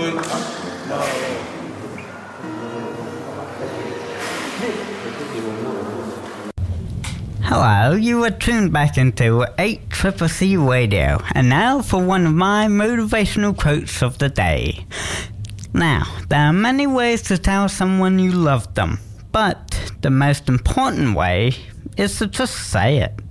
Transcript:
Hello, you are tuned back into 8CCC Radio, and now for one of my motivational quotes of the day. Now, there are many ways to tell someone you love them, but the most important way is to just say it.